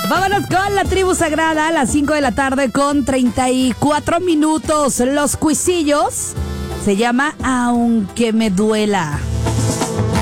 Vámonos con la tribu sagrada a las 5 de la tarde con 34 minutos. Los cuisillos se llama Aunque me duela.